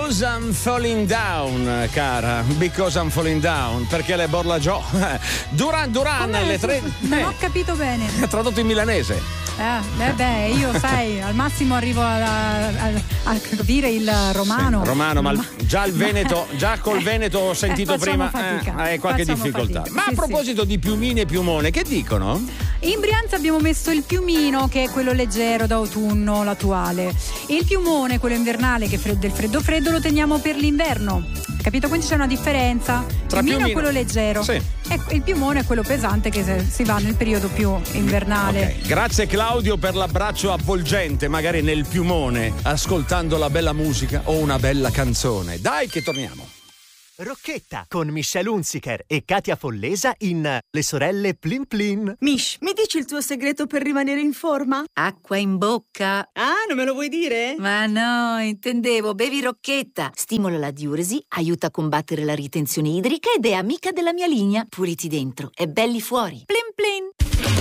Because I'm falling down, cara. Because I'm falling down. Perché le Borla Joe. Duran Come? le tre. Non ho capito bene. Tradotto in milanese. Beh, io sai, al massimo arrivo a capire il romano. Sì, romano, ma già il Veneto, già col Veneto ho sentito prima hai qualche difficoltà. Fatica. Ma a proposito di piumini e piumone, che dicono? In Brianza abbiamo messo il piumino, che è quello leggero d'autunno, l'attuale, e il piumone, quello invernale, che del freddo lo teniamo per l'inverno. Capito? Quindi c'è una differenza. Tra il piumino è quello leggero, sì. E il piumone è quello pesante, che si va nel periodo più invernale. Okay. Grazie Claudio per l'abbraccio avvolgente, magari nel piumone, ascoltando la bella musica o una bella canzone. Dai che torniamo. Rocchetta con Michelle Hunziker e Katia Follesa in Le sorelle Plin Plin. Mish, mi dici il tuo segreto per rimanere in forma? Acqua in bocca. Ah, non me lo vuoi dire? Ma no, intendevo, bevi Rocchetta. Stimola la diuresi, aiuta a combattere la ritenzione idrica ed è amica della mia linea. Puliti dentro e belli fuori. Plin Plin.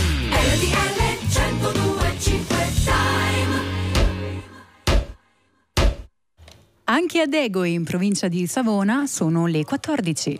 RTL 102.5 Anche ad Ego, in provincia di Savona, sono le 14.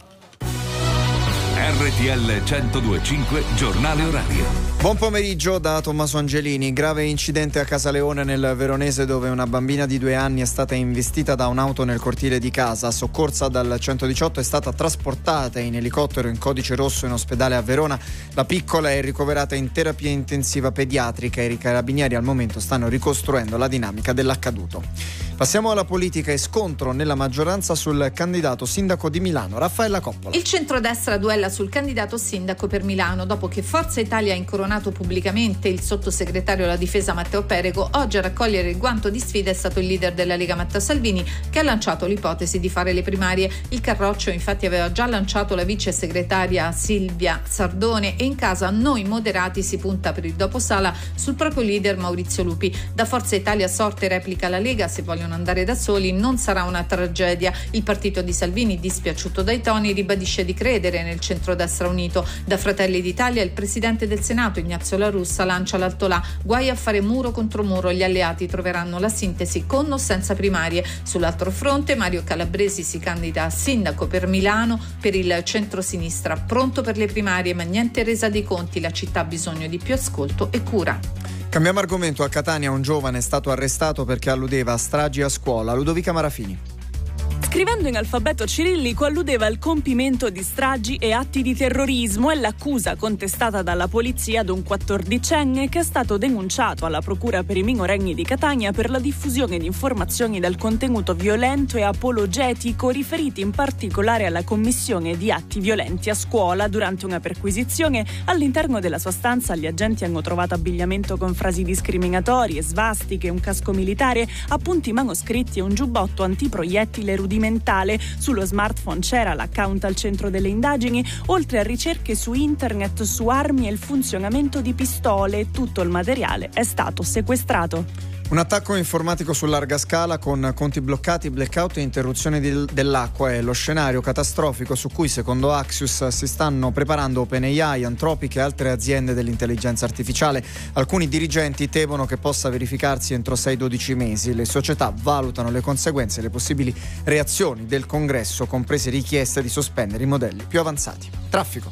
RTL 102.5 Giornale Orario. Buon pomeriggio da Tommaso Angelini. Grave incidente a Casaleone nel Veronese, dove una bambina di 2 anni è stata investita da un'auto nel cortile di casa. Soccorsa dal 118 è stata trasportata in elicottero in codice rosso in ospedale a Verona. La piccola è ricoverata in terapia intensiva pediatrica e i carabinieri al momento stanno ricostruendo la dinamica dell'accaduto. Passiamo alla politica e scontro nella maggioranza sul candidato sindaco di Milano, Raffaella Coppola. Il centrodestra duella sul candidato sindaco per Milano dopo che Forza Italia ha incoronato pubblicamente il sottosegretario alla difesa Matteo Perego. Oggi a raccogliere il guanto di sfida è stato il leader della Lega Matteo Salvini, che ha lanciato l'ipotesi di fare le primarie. Il Carroccio infatti aveva già lanciato la vice segretaria Silvia Sardone e in casa Noi Moderati si punta per il doposala sul proprio leader Maurizio Lupi. Da Forza Italia sorte replica la Lega: se vogliono andare da soli non sarà una tragedia. Il partito di Salvini, dispiaciuto dai toni, ribadisce di credere nel centrodestra unito. Da Fratelli d'Italia il presidente del Senato Ignazio La Russa lancia l'altolà: guai a fare muro contro muro, gli alleati troveranno la sintesi con o senza primarie. Sull'altro fronte Mario Calabresi si candida a sindaco per Milano per il centrosinistra, pronto per le primarie ma niente resa dei conti, la città ha bisogno di più ascolto e cura. Cambiamo argomento. A Catania un giovane è stato arrestato perché alludeva a stragi a scuola. Ludovica Marafini. Scrivendo in alfabeto cirillico alludeva al compimento di stragi e atti di terrorismo. È l'accusa contestata dalla polizia ad un 14enne che è stato denunciato alla Procura per i minorenni di Catania per la diffusione di informazioni dal contenuto violento e apologetico riferiti in particolare alla commissione di atti violenti a scuola. Durante una perquisizione all'interno della sua stanza gli agenti hanno trovato abbigliamento con frasi discriminatorie, svastiche, un casco militare, appunti manoscritti e un giubbotto antiproiettile rudimentale. Sullo smartphone c'era l'account al centro delle indagini, oltre a ricerche su internet su armi e il funzionamento di pistole. Tutto il materiale è stato sequestrato. Un attacco informatico su larga scala con conti bloccati, blackout e interruzione dell'acqua è lo scenario catastrofico su cui, secondo Axios, si stanno preparando OpenAI, Anthropic e altre aziende dell'intelligenza artificiale. Alcuni dirigenti temono che possa verificarsi entro 6-12 mesi. Le società valutano le conseguenze e le possibili reazioni del Congresso, comprese richieste di sospendere i modelli più avanzati. Traffico.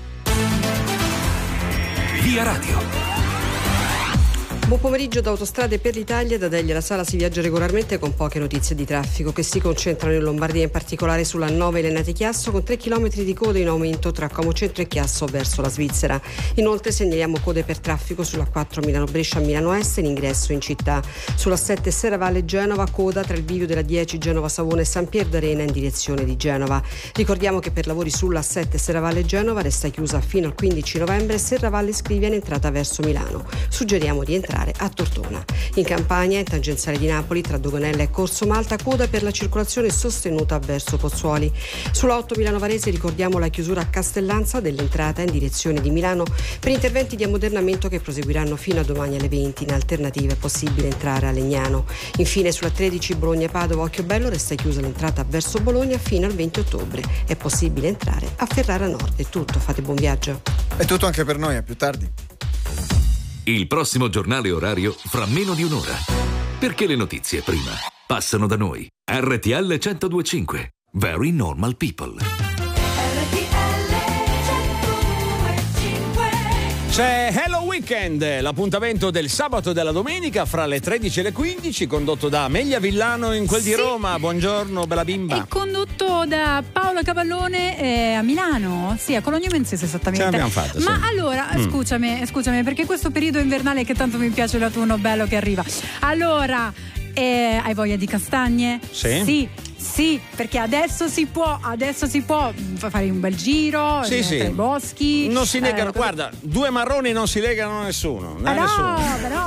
Via Radio. Buon pomeriggio da Autostrade per l'Italia. Da Deglia alla Sala si viaggia regolarmente con poche notizie di traffico che si concentrano in Lombardia, in particolare sulla 9 Lenate-Chiasso, con 3 km di coda in aumento tra Como Centro e Chiasso verso la Svizzera. Inoltre segnaliamo code per traffico sulla 4 Milano-Brescia, Milano-Est in ingresso in città. Sulla 7 Serravalle-Genova, coda tra il bivio della 10 Genova-Savona e San Pier d'Arena in direzione di Genova. Ricordiamo che per lavori sulla 7 Serravalle-Genova resta chiusa fino al 15 novembre Serravalle-Scrivia in entrata verso Milano. Suggeriamo di entrare a Tortona. In Campania, in tangenziale di Napoli, tra Doganella e Corso Malta, coda per la circolazione sostenuta verso Pozzuoli. Sulla 8 Milano Varese ricordiamo la chiusura a Castellanza dell'entrata in direzione di Milano per interventi di ammodernamento che proseguiranno fino a domani alle 20. In alternativa è possibile entrare a Legnano. Infine sulla 13 Bologna-Padova Occhiobello resta chiusa l'entrata verso Bologna fino al 20 ottobre. È possibile entrare a Ferrara Nord. È tutto, fate buon viaggio. È tutto anche per noi, a più tardi. Il prossimo giornale orario fra meno di un'ora. Perché le notizie prima passano da noi. RTL 102.5. Very normal people. C'è Hello Weekend, l'appuntamento del sabato e della domenica fra le 13 e le 15, condotto da Amelia Villano in quel di Roma. Buongiorno, bella bimba. E condotto da Paola Cavallone a Milano. Sì, a Cologno Menzese esattamente. Ce l'abbiamo fatta. Ma sì. allora, scusami, perché questo periodo invernale che tanto mi piace l'autunno bello che arriva. Allora, hai voglia di castagne? Sì. Sì, perché adesso si può fare un bel giro tra i boschi. Non si negano, guarda, due marroni non si legano a nessuno. No, però